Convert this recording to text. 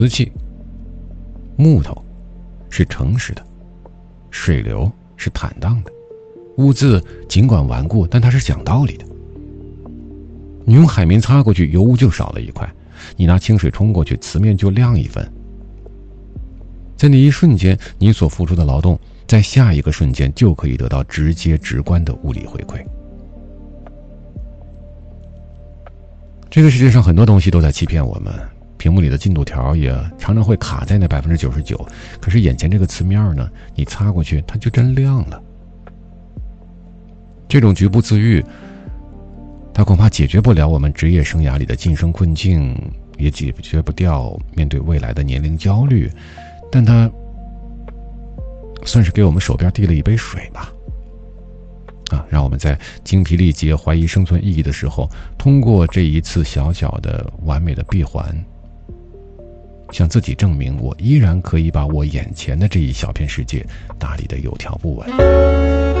瓷器、木头是诚实的，水流是坦荡的，污渍尽管顽固，但它是讲道理的。你用海绵擦过去，油污就少了一块；你拿清水冲过去，瓷面就亮一分。在那一瞬间，你所付出的劳动，在下一个瞬间就可以得到直接直观的物理回馈。这个世界上很多东西都在欺骗我们，屏幕里的进度条也常常会卡在那99%，可是眼前这个瓷面呢，你擦过去它就真亮了。这种局部自愈，它恐怕解决不了我们职业生涯里的晋升困境，也解决不掉面对未来的年龄焦虑，但它算是给我们手边递了一杯水吧。让我们在精疲力竭、怀疑生存意义的时候，通过这一次小小的完美的闭环，向自己证明我依然可以把我眼前的这一小片世界打理得有条不紊。